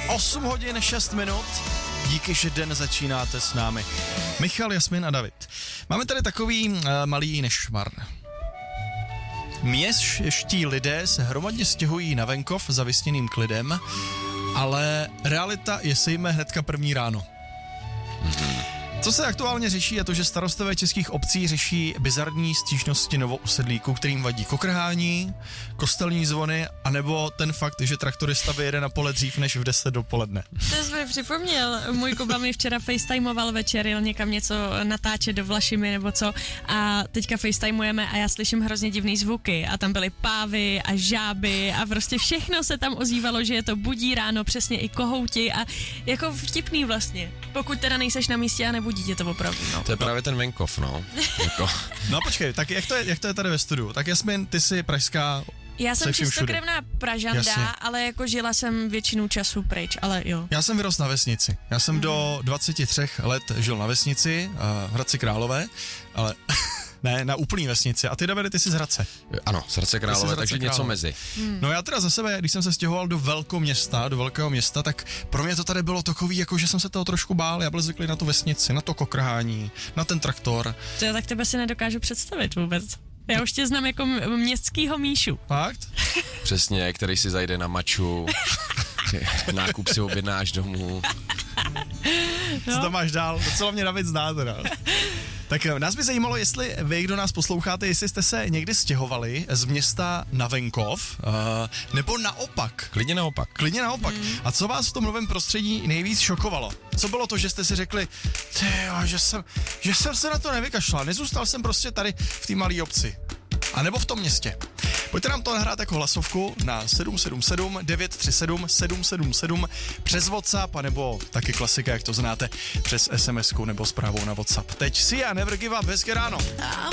8 hodin 6 minut. Díky, že den začínáte s námi. Michal, Jasmin a David. Máme tady takový malý nešvar. Městští lidé se hromadně stěhují na venkov za vysněným klidem, ale realita je sejme hnedka první ráno. Co se aktuálně řeší, je to, že starostové českých obcí řeší bizarní stížnosti novousedlíků, kterým vadí kokrhání, kostelní zvony, anebo ten fakt, že traktorista vyjede na pole dřív než v 10 dopoledne. To jsi mi připomněl. Můj Kuba mi včera facetimeoval večer, jel někam něco natáčet do Vlašimi nebo co a teďka facetimujeme a já slyším hrozně divný zvuky a tam byly pávy a žáby a prostě všechno se tam ozývalo, že je to budí ráno, přesně i kohouti a jako vtipný vlastně. Pokud teda nejseš na místě a nebudí tě to opravdu, no. To je právě ten venkov, no. Jako. No počkej, tak jak to je tady ve studiu? Tak Jasmin, ty jsi pražská. Já jsem čistokrevná Pražanda, Jasně. ale jako žila jsem většinu času pryč, ale jo. Já jsem vyrost na vesnici. Já jsem do 23 let žil na vesnici, v Hradci Králové, ale ne, na úplný vesnici. A ty, Davide, ty jsi z Hradce. Ano, z Hradce Králové, takže něco Králové. mezi. No já teda za sebe, když jsem se stěhoval do velkého města, tak pro mě to tady bylo takový, jako že jsem se toho trošku bál. Já byl zvyklý na tu vesnici, na to kokrhání, na ten traktor. Tak tebe si nedokážu představit vůbec. Já už tě znám jako městskýho Míšu. Fakt? Přesně, který si zajde na maču, nákup si objednáš domů. Co tam máš dál? Docela mě David zná teda. Tak nás by zajímalo, jestli vy, kdo nás posloucháte, jestli jste se někdy stěhovali z města na venkov, nebo naopak. Klidně naopak. Klidně naopak. A co vás v tom novém prostředí nejvíc šokovalo? Co bylo to, že jste si řekli, že jsem se na to nevykašlal, nezůstal jsem prostě tady v té malé obci. A nebo v tom městě. Pojďte nám to nahrát jako hlasovku na 777 937 777 přes WhatsApp, anebo taky klasika, jak to znáte, přes SMS-ku nebo zprávou na WhatsApp. Teď Sia, Never Give Up, hezké ráno.